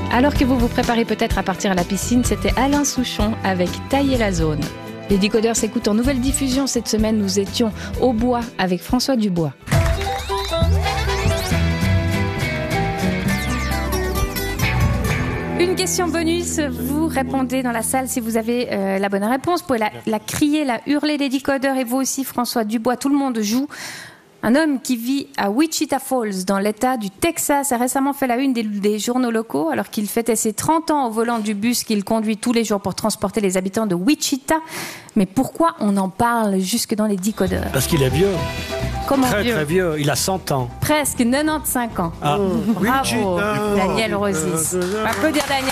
Alors que vous vous préparez peut-être à partir à la piscine, c'était Alain Souchon avec Tailler la zone. Les décodeurs s'écoutent en nouvelle diffusion. Cette semaine, nous étions au bois avec François Dubois. Une question bonus, vous répondez dans la salle si vous avez la bonne réponse. Vous pouvez la crier, la hurler, les décodeurs, et vous aussi, François Dubois, tout le monde joue. Un homme qui vit à Wichita Falls, dans l'État du Texas, a récemment fait la une des journaux locaux alors qu'il fêtait ses 30 ans au volant du bus qu'il conduit tous les jours pour transporter les habitants de Wichita. Mais pourquoi on en parle jusque dans les décodeurs ? Parce qu'il est vieux. Comment très, vieux ? Très vieux, il a 100 ans. Presque 95 ans. Ah. Bravo, Daniel Rosis. On va applaudir Daniel.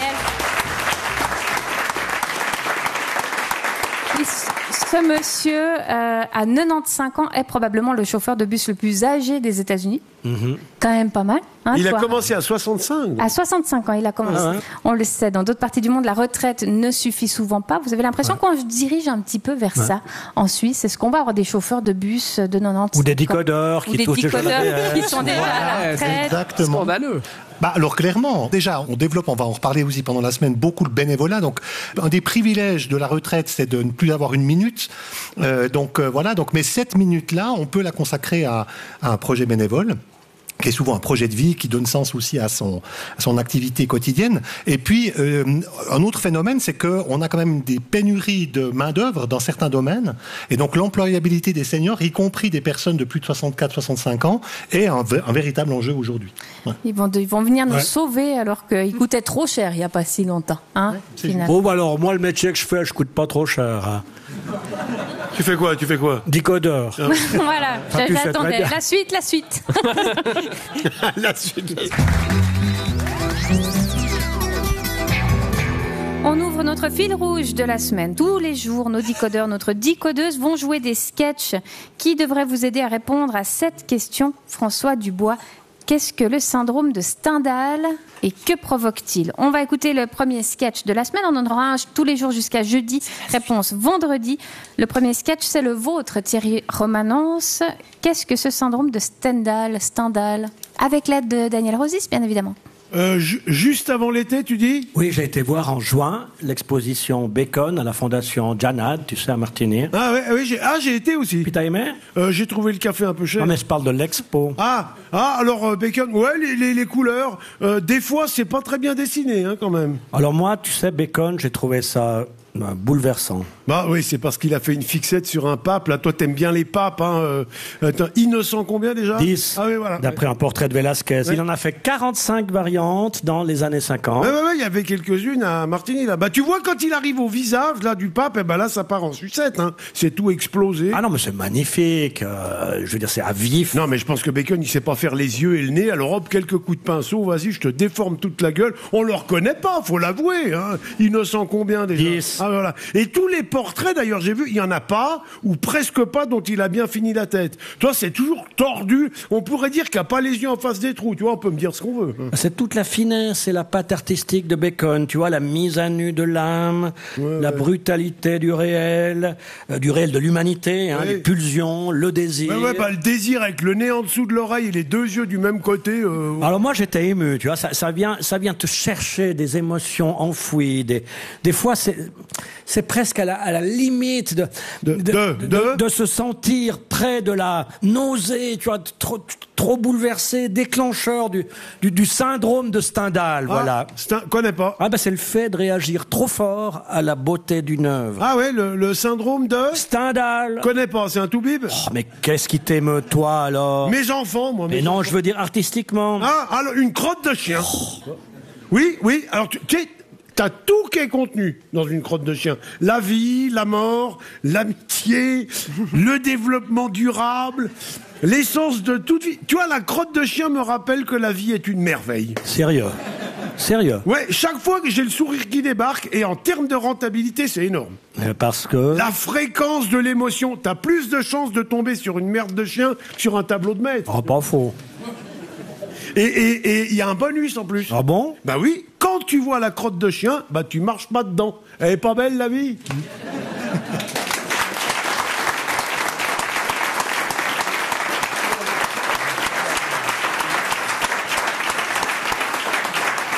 Ce monsieur, à 95 ans, est probablement le chauffeur de bus le plus âgé des États-Unis. Quand même pas mal. Hein, il a commencé à 65. À 65 ans, il a commencé. Ah ouais. On le sait, dans d'autres parties du monde, la retraite ne suffit souvent pas. Vous avez l'impression qu'on se dirige un petit peu vers ça. En Suisse, est-ce qu'on va avoir des chauffeurs de bus de 90 ou des décodeurs qui touchent déjà qui sont déjà à la retraite. Exactement. Scandaleux. Alors clairement, déjà, on développe, on va en reparler aussi pendant la semaine, beaucoup le bénévolat. Donc, un des privilèges de la retraite, c'est de ne plus avoir une minute. Voilà. Donc, mais cette minute-là, on peut la consacrer à un projet bénévole, qui est souvent un projet de vie, qui donne sens aussi à son activité quotidienne. Et puis, un autre phénomène, c'est qu'on a quand même des pénuries de main-d'œuvre dans certains domaines. Et donc, l'employabilité des seniors, y compris des personnes de plus de 64-65 ans, est un véritable enjeu aujourd'hui. Ouais. Ils vont venir nous sauver alors qu'ils coûtaient trop cher il n'y a pas si longtemps. Hein, bon, bah alors, moi, le métier que je fais, je coûte pas trop cher. Hein. Tu fais quoi Décodeur. Voilà, j'attendais. La suite. La suite. On ouvre notre fil rouge de la semaine. Tous les jours, nos décodeurs, notre décodeuse vont jouer des sketchs qui devraient vous aider à répondre à cette question. François Dubois, qu'est-ce que le syndrome de Stendhal et que provoque-t-il ? On va écouter le premier sketch de la semaine. On en aura un tous les jours jusqu'à jeudi. Réponse vendredi. Le premier sketch, c'est le vôtre, Thierry Romanence. Qu'est-ce que ce syndrome de Stendhal ? Avec l'aide de Daniel Rosis, bien évidemment. Juste avant l'été, tu dis ? Oui, j'ai été voir en juin l'exposition Bacon à la fondation Janad, tu sais, à Martigny. Oui, j'ai été aussi. Puis t'as aimé ? J'ai trouvé le café un peu cher. Non, mais je parle de l'expo. Alors Bacon, les couleurs, des fois c'est pas très bien dessiné, hein, quand même. Alors moi, tu sais, Bacon, j'ai trouvé ça bouleversant. Bah oui, c'est parce qu'il a fait une fixette sur un pape. Là, toi, t'aimes bien les papes. Hein. Innocent combien déjà ? 10. Ah oui, voilà. D'après un portrait de Velázquez. Ouais. Il en a fait 45 variantes dans les années 50. Ouais, il y avait quelques-unes à Martigny, là. Bah, tu vois, quand il arrive au visage, là, du pape, là, ça part en sucette, hein. C'est tout explosé. Ah non, mais c'est magnifique. Je veux dire, c'est à vif. Non, mais je pense que Bacon, il sait pas faire les yeux et le nez. Alors, hop, quelques coups de pinceau, vas-y, je te déforme toute la gueule. On le reconnaît pas, faut l'avouer, hein. Innocent combien déjà ? 10. Ah, voilà. Et tous les portraits, d'ailleurs, j'ai vu, il y en a pas, ou presque pas, dont il a bien fini la tête. Toi, c'est toujours tordu. On pourrait dire qu'il n'a pas les yeux en face des trous. Tu vois, on peut me dire ce qu'on veut. C'est toute la finesse et la patte artistique de Bacon. Tu vois, la mise à nu de l'âme, la brutalité du réel de l'humanité, hein, les pulsions, le désir. Le désir avec le nez en dessous de l'oreille et les deux yeux du même côté. Alors moi, j'étais ému, tu vois, ça vient te chercher des émotions enfouies. Des fois, c'est presque à la limite de se sentir près de la nausée, tu vois, trop bouleversé, déclencheur du syndrome de Stendhal, voilà. Connais pas. C'est le fait de réagir trop fort à la beauté d'une œuvre. Ah ouais, le syndrome de Stendhal. Connais pas, c'est un toubib. Mais qu'est-ce qui t'émeut, toi, alors ? Mes enfants, moi. Mais non, je veux dire artistiquement. Alors une crotte de chien. Oui, alors tu sais, t'as tout qui est contenu dans une crotte de chien. La vie, la mort, l'amitié, le développement durable, l'essence de toute vie. Tu vois, la crotte de chien me rappelle que la vie est une merveille. Sérieux ? Ouais, chaque fois que j'ai le sourire qui débarque, et en termes de rentabilité, c'est énorme. Parce que... La fréquence de l'émotion. T'as plus de chances de tomber sur une merde de chien que sur un tableau de maître. Ah, pas faux. Et il y a un bonus en plus. Ah bon ? Bah oui, quand tu vois la crotte de chien, tu marches pas dedans. Elle est pas belle, la vie ?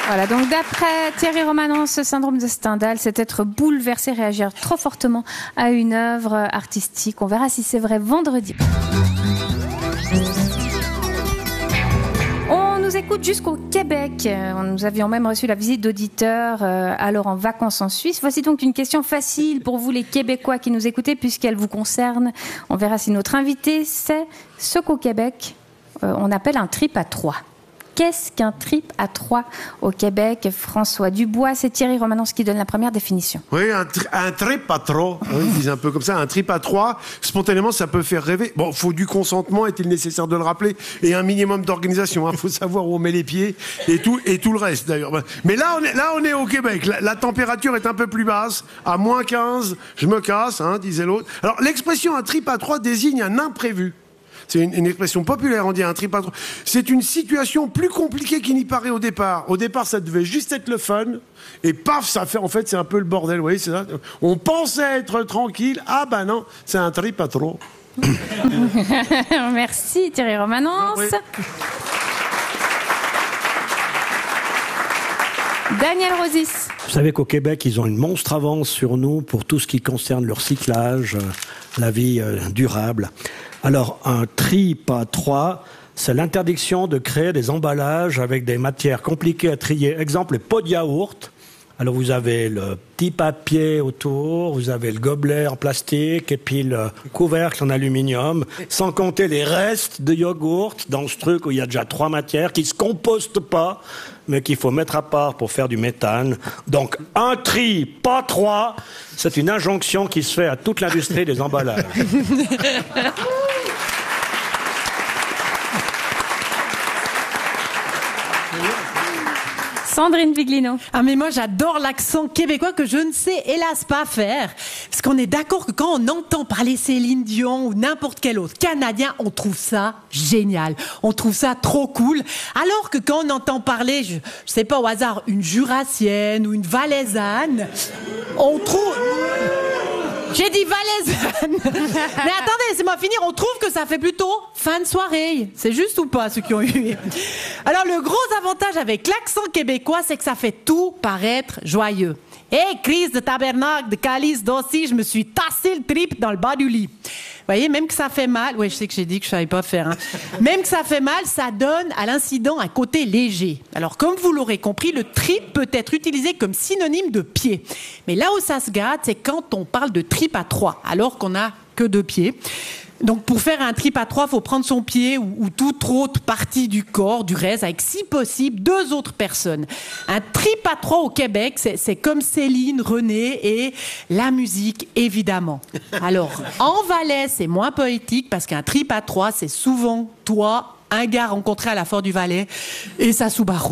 Voilà, donc d'après Thierry Romanens, ce syndrome de Stendhal, c'est être bouleversé, réagir trop fortement à une œuvre artistique. On verra si c'est vrai vendredi. On nous écoute jusqu'au Québec. Nous avions même reçu la visite d'auditeurs alors en vacances en Suisse. Voici donc une question facile pour vous les Québécois qui nous écoutez puisqu'elle vous concerne. On verra si notre invité sait ce qu'au Québec on appelle un trip à trois. Qu'est-ce qu'un trip à trois au Québec? François Dubois, c'est Thierry Romanens qui donne la première définition. Oui, un trip à trois, ils disent un peu comme ça, un trip à trois, spontanément ça peut faire rêver. Bon, faut du consentement, est-il nécessaire de le rappeler, et un minimum d'organisation, hein, faut savoir où on met les pieds, et tout le reste d'ailleurs. Mais là on est au Québec, la température est un peu plus basse, à moins 15, je me casse, hein, disait l'autre. Alors l'expression un trip à trois désigne un imprévu. C'est une expression populaire, on dit un trip à trois. C'est une situation plus compliquée qu'il n'y paraît au départ. Au départ, ça devait juste être le fun, et paf, ça fait, en fait, c'est un peu le bordel, vous voyez, c'est ça. On pensait être tranquille, ah ben non, c'est un trip à trop. Merci Thierry Romanens. Oui. Daniel Rosis. Vous savez qu'au Québec, ils ont une monstre avance sur nous pour tout ce qui concerne le recyclage, la vie durable. Alors, un trip à trois, c'est l'interdiction de créer des emballages avec des matières compliquées à trier. Exemple, les pots de yaourt. Alors, vous avez le petit papier autour, vous avez le gobelet en plastique et puis le couvercle en aluminium, sans compter les restes de yogourt dans ce truc où il y a déjà 3 matières qui ne se compostent pas, mais qu'il faut mettre à part pour faire du méthane. Donc, un tri, pas 3, c'est une injonction qui se fait à toute l'industrie des emballages. Sandrine Viglino. Ah mais moi j'adore l'accent québécois que je ne sais hélas pas faire. Parce qu'on est d'accord que quand on entend parler Céline Dion ou n'importe quel autre Canadien, on trouve ça génial. On trouve ça trop cool. Alors que quand on entend parler, je sais pas au hasard, une Jurassienne ou une Valaisanne, on trouve... J'ai dit valaisanne. Mais attendez, laissez-moi finir. On trouve que ça fait plutôt fin de soirée. C'est juste ou pas, ceux qui ont eu? Alors, le gros avantage avec l'accent québécois, c'est que ça fait tout paraître joyeux. Hey, crise de tabernacle, de calice d'aussi, je me suis tassé le trip dans le bas du lit. Vous voyez, même que ça fait mal, ouais, je sais que j'ai dit que je savais pas faire, hein. Même que ça fait mal, ça donne à l'incident un côté léger. Alors, comme vous l'aurez compris, le trip peut être utilisé comme synonyme de pied. Mais là où ça se gâte, c'est quand on parle de trip à 3, alors qu'on n'a que 2 pieds. Donc, pour faire un trip à 3, il faut prendre son pied ou toute autre partie du corps, du reste, avec si possible 2 autres personnes. Un trip à 3 au Québec, c'est comme Céline, René et la musique, évidemment. Alors, en Valais, c'est moins poétique parce qu'un trip à 3, c'est souvent toi, un gars rencontré à la Fort du Valais et sa Subaru.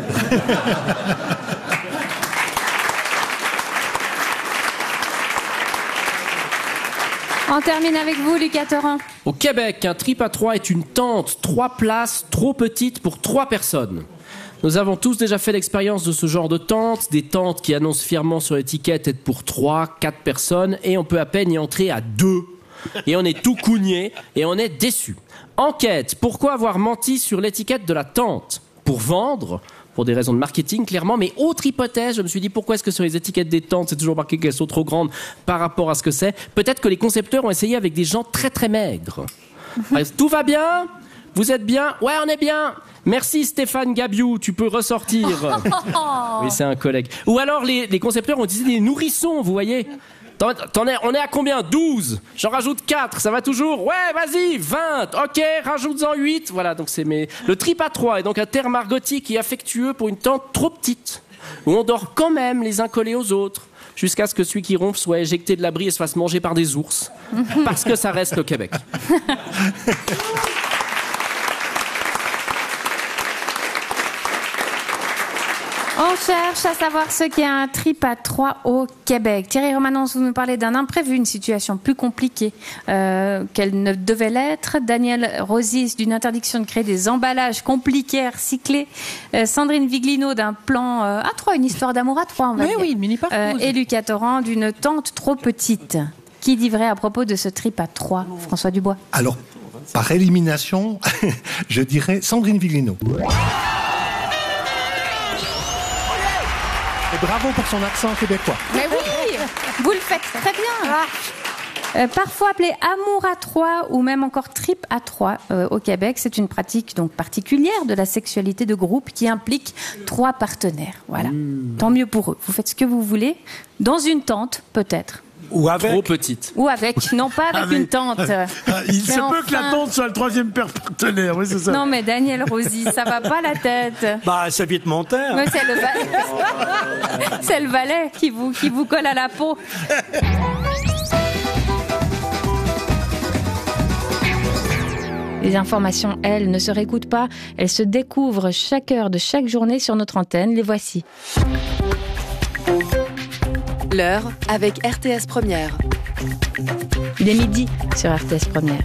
On termine avec vous, Lucas Torrent. Au Québec, un trip à 3 est une tente, 3 places, trop petite pour 3 personnes. Nous avons tous déjà fait l'expérience de ce genre de tente, des tentes qui annoncent fièrement sur l'étiquette être pour 3, 4 personnes, et on peut à peine y entrer à 2. Et on est tout cougné, et on est déçu. Enquête, pourquoi avoir menti sur l'étiquette de la tente? Pour vendre ? Pour des raisons de marketing, clairement. Mais autre hypothèse, je me suis dit, pourquoi est-ce que sur les étiquettes des tentes, c'est toujours marqué qu'elles sont trop grandes par rapport à ce que c'est? Peut-être que les concepteurs ont essayé avec des gens très très maigres. Tout va bien? Vous êtes bien? Ouais, on est bien. Merci Stéphane Gabiou, tu peux ressortir. Oui, c'est un collègue. Ou alors les concepteurs ont utilisé des nourrissons, vous voyez? On est à combien? 12. J'en rajoute 4. Ça va toujours? Ouais, vas-y, 20. Ok, rajoute-en 8. Voilà, donc c'est le trip à 3 est donc un terme argotique et affectueux pour une tente trop petite, où on dort quand même les uns collés aux autres, jusqu'à ce que celui qui ronfle soit éjecté de l'abri et se fasse manger par des ours. Parce que ça reste le Québec. On cherche à savoir ce qu'est un trip à 3 au Québec. Thierry Romanens, vous nous parlez d'un imprévu, une situation plus compliquée qu'elle ne devait l'être. Daniel Rosis, d'une interdiction de créer des emballages compliqués à recycler. Sandrine Viglino, d'un plan à 3, une histoire d'amour à 3, on va dire. Oui, mini partouze. Et Lucas Torrent, d'une tente trop petite. Qui dit vrai à propos de ce trip à 3, François Dubois? Alors, par élimination, je dirais Sandrine Viglino. Et bravo pour son accent québécois. Mais oui, vous le faites très bien. Parfois appelé amour à trois ou même encore trip à trois au Québec, c'est une pratique donc particulière de la sexualité de groupe qui implique 3 partenaires. Voilà. Tant mieux pour eux. Vous faites ce que vous voulez dans une tente peut-être. Ou avec. Trop petite. Ou avec, non pas avec une tente. Il se peut que la tente soit le 3e partenaire, oui, c'est ça. Non mais Daniel Rosy, ça va pas la tête. Bah, c'est vite monté. Hein. Mais c'est le valet. C'est le valet qui vous colle à la peau. Les informations, elles, ne se réécoutent pas. Elles se découvrent chaque heure de chaque journée sur notre antenne. Les voici. L'heure avec RTS Première. Il est midi sur RTS Première.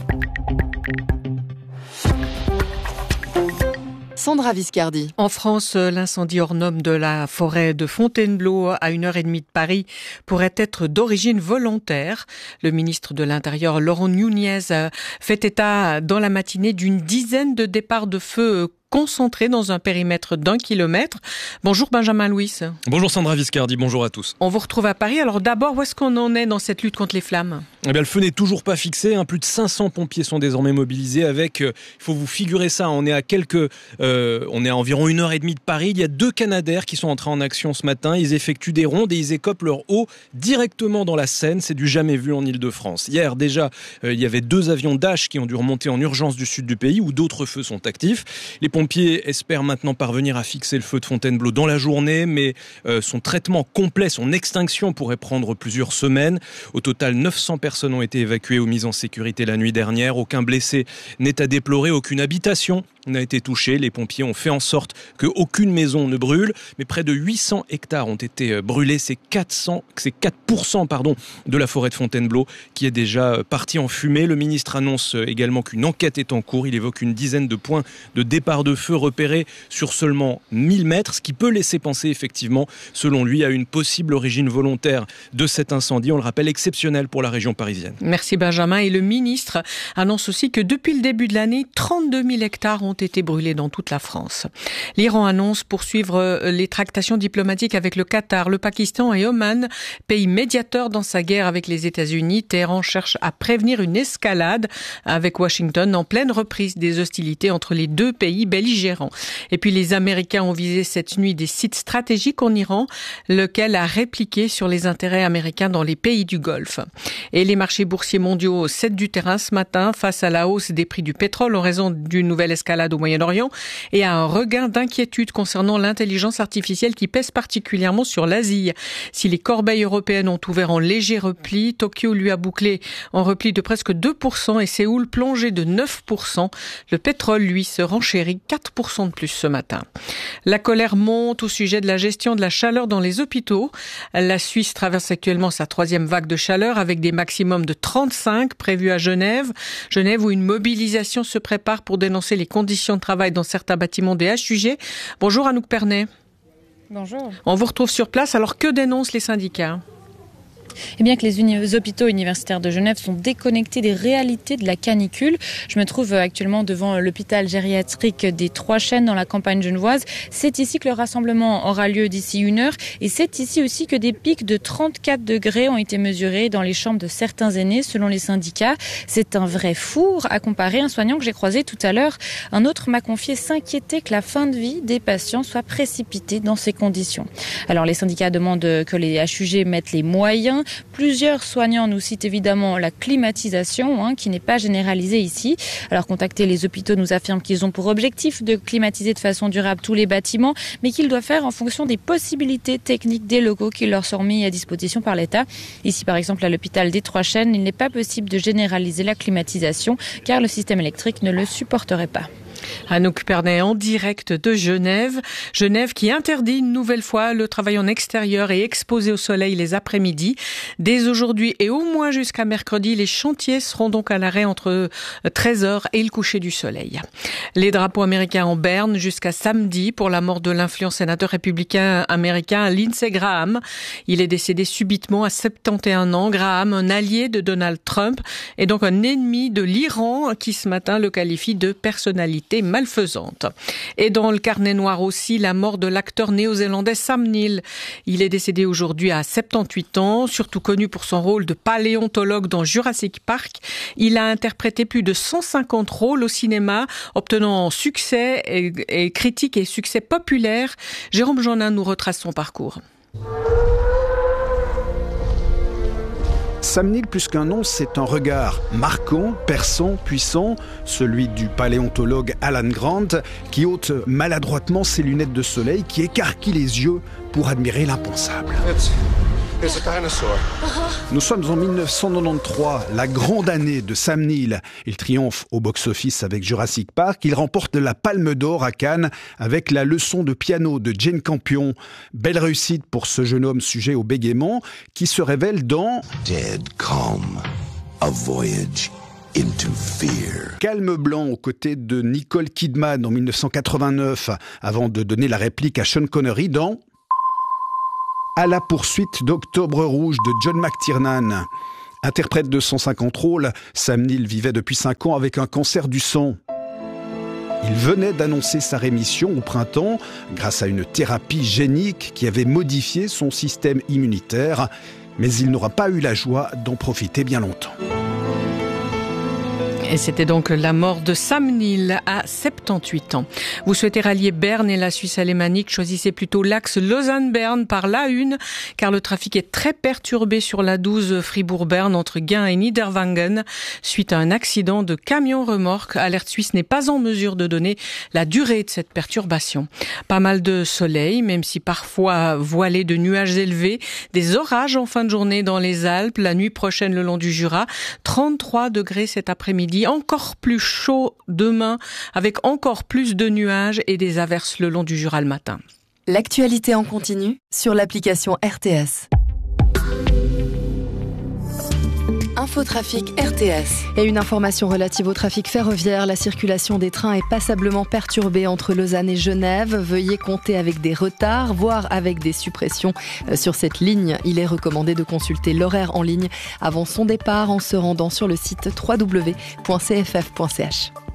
Sandra Viscardi. En France, l'incendie hors norme de la forêt de Fontainebleau à 1h30 de Paris pourrait être d'origine volontaire. Le ministre de l'Intérieur, Laurent Nunez, fait état dans la matinée d'une dizaine de départs de feu concentrés dans un périmètre d'1 kilomètre. Bonjour Benjamin Louis. Bonjour Sandra Viscardi, bonjour à tous. On vous retrouve à Paris. Alors d'abord, où est-ce qu'on en est dans cette lutte contre les flammes ? Eh bien, le feu n'est toujours pas fixé. Plus de 500 pompiers sont désormais mobilisés avec, il faut vous figurer ça, on est à environ 1h30 de Paris. Il y a 2 Canadair qui sont entrés en action ce matin. Ils effectuent des rondes et ils écopent leur eau directement dans la Seine. C'est du jamais vu en Île-de-France. Hier, déjà, il y avait 2 avions Dash qui ont dû remonter en urgence du sud du pays où d'autres feux sont actifs. Les pompiers espèrent maintenant parvenir à fixer le feu de Fontainebleau dans la journée, mais son traitement complet, son extinction pourrait prendre plusieurs semaines. Au total, 900 personnes ont été évacuées ou mises en sécurité la nuit dernière. Aucun blessé n'est à déplorer, aucune habitation n'a été touchée. Les pompiers ont fait en sorte qu'aucune maison ne brûle, mais près de 800 hectares ont été brûlés. C'est 4% de la forêt de Fontainebleau qui est déjà partie en fumée. Le ministre annonce également qu'une enquête est en cours. Il évoque une dizaine de points de départ de feu repérés sur seulement 1000 mètres, ce qui peut laisser penser effectivement, selon lui, à une possible origine volontaire de cet incendie. On le rappelle, exceptionnel pour la région parisienne. Merci Benjamin. Et le ministre annonce aussi que depuis le début de l'année, 32 000 hectares ont été brûlés dans toute la France. L'Iran annonce poursuivre les tractations diplomatiques avec le Qatar, le Pakistan et Oman, pays médiateurs dans sa guerre avec les États-Unis. Téhéran cherche à prévenir une escalade avec Washington en pleine reprise des hostilités entre les 2 pays belligérants. Et puis les Américains ont visé cette nuit des sites stratégiques en Iran, lequel a répliqué sur les intérêts américains dans les pays du Golfe. Et les marchés boursiers mondiaux cèdent du terrain ce matin face à la hausse des prix du pétrole en raison d'une nouvelle escalade au Moyen-Orient et à un regain d'inquiétude concernant l'intelligence artificielle qui pèse particulièrement sur l'Asie. Si les corbeilles européennes ont ouvert en léger repli, Tokyo lui a bouclé en repli de presque 2% et Séoul plongé de 9%. Le pétrole, lui, se renchérit 4% de plus ce matin. La colère monte au sujet de la gestion de la chaleur dans les hôpitaux. La Suisse traverse actuellement sa 3e vague de chaleur avec des maximums de 35 prévus à Genève. Genève où une mobilisation se prépare pour dénoncer les conditions de travail dans certains bâtiments des HUG. Bonjour Anouk Pernet. Bonjour. On vous retrouve sur place. Alors que dénoncent les syndicats ? Eh bien que les hôpitaux universitaires de Genève sont déconnectés des réalités de la canicule. Je me trouve actuellement devant l'hôpital gériatrique des Trois Chênes dans la campagne genevoise. C'est ici que le rassemblement aura lieu d'ici 1 heure. Et c'est ici aussi que des pics de 34 degrés ont été mesurés dans les chambres de certains aînés, selon les syndicats. C'est un vrai four à comparer. Un soignant que j'ai croisé tout à l'heure, un autre m'a confié s'inquiéter que la fin de vie des patients soit précipitée dans ces conditions. Alors les syndicats demandent que les HUG mettent les moyens. Plusieurs soignants nous citent évidemment la climatisation, qui n'est pas généralisée ici. Alors contacter les hôpitaux nous affirme qu'ils ont pour objectif de climatiser de façon durable tous les bâtiments, mais qu'ils doivent faire en fonction des possibilités techniques des locaux qui leur sont mis à disposition par l'État. Ici par exemple à l'hôpital des Trois Chênes, il n'est pas possible de généraliser la climatisation car le système électrique ne le supporterait pas. Anouk Pernet en direct de Genève. Genève qui interdit une nouvelle fois le travail en extérieur et exposé au soleil les après-midi. Dès aujourd'hui et au moins jusqu'à mercredi, les chantiers seront donc à l'arrêt entre 13h et le coucher du soleil. Les drapeaux américains en berne jusqu'à samedi pour la mort de l'influent sénateur républicain américain Lindsey Graham. Il est décédé subitement à 71 ans. Graham, un allié de Donald Trump et donc un ennemi de l'Iran qui ce matin le qualifie de personnalité activités malfaisantes. Et dans le carnet noir aussi, la mort de l'acteur néo-zélandais Sam Neill. Il est décédé aujourd'hui à 78 ans, surtout connu pour son rôle de paléontologue dans Jurassic Park. Il a interprété plus de 150 rôles au cinéma, obtenant succès et critique et succès populaire. Jérôme Jeannin nous retrace son parcours. Sam Neill, plus qu'un nom, c'est un regard marquant, perçant, puissant, celui du paléontologue Alan Grant, qui ôte maladroitement ses lunettes de soleil, qui écarquille les yeux pour admirer l'impensable. Nous sommes en 1993, la grande année de Sam Neill. Il triomphe au box-office avec Jurassic Park. Il remporte la Palme d'Or à Cannes avec La leçon de piano de Jane Campion. Belle réussite pour ce jeune homme sujet au bégaiement qui se révèle dans Dead Calm, A Voyage into Fear. Calme blanc aux côtés de Nicole Kidman en 1989 avant de donner la réplique à Sean Connery dans À la poursuite d'Octobre Rouge de John McTiernan. Interprète de 150 rôles, Sam Neill vivait depuis 5 ans avec un cancer du sang. Il venait d'annoncer sa rémission au printemps grâce à une thérapie génique qui avait modifié son système immunitaire, mais il n'aura pas eu la joie d'en profiter bien longtemps. Et c'était donc la mort de Sam Neill à 78 ans. Vous souhaitez rallier Berne et la Suisse alémanique, choisissez plutôt l'axe Lausanne-Berne par l'A1, car le trafic est très perturbé sur la 12 Fribourg-Berne entre Gain et Niederwangen suite à un accident de camion-remorque. Alerte Suisse n'est pas en mesure de donner la durée de cette perturbation. Pas mal de soleil, même si parfois voilé de nuages élevés. Des orages en fin de journée dans les Alpes, la nuit prochaine le long du Jura. 33 degrés cet après-midi. Encore plus chaud demain, avec encore plus de nuages et des averses le long du Jura le matin. L'actualité en continu sur l'application RTS. Infotrafic RTS. Et une information relative au trafic ferroviaire. La circulation des trains est passablement perturbée entre Lausanne et Genève. Veuillez compter avec des retards, voire avec des suppressions sur cette ligne. Il est recommandé de consulter l'horaire en ligne avant son départ en se rendant sur le site www.cff.ch.